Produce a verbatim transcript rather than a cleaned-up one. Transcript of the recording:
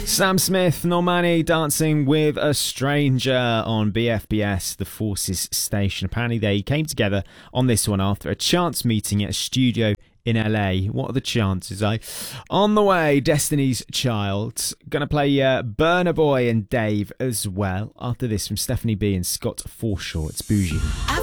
Sam Smith, Normani dancing with a stranger on B F B S, the Forces station. Apparently they came together on this one after a chance meeting at a studio in L A. What are the chances, eh? On the way, Destiny's Child. Gonna play uh, Burna Boy and Dave as well. After this, from Stephanie B and Scott Forshaw, it's Bougie.